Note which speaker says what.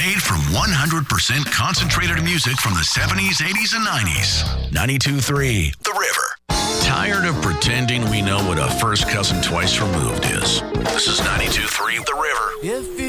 Speaker 1: Made from 100% concentrated music from the 70s, 80s, and 90s. 92.3 The River. Tired of pretending we know what a first cousin twice removed is? This is 92.3 The River.
Speaker 2: If